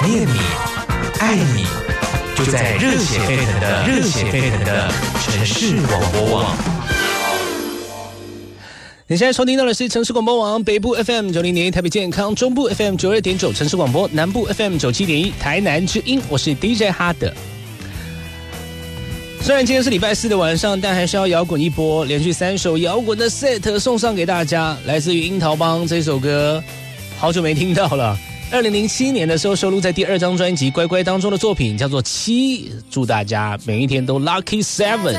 念你，爱你，就在热血沸腾的城市广播网。你现在收听到的是城市广播网北部 FM 90.1台北健康，中部 FM 92.9城市广播，南部 FM 97.1台南之音，我是 DJ 哈德。虽然今天是礼拜4的晚上，但还是要摇滚一波，连续3首摇滚的 set 送上给大家，来自于樱桃帮这首歌，好久没听到了。2007年的时候收录在第2张专辑《乖乖》当中的作品叫做7，祝大家每一天都 Lucky 7。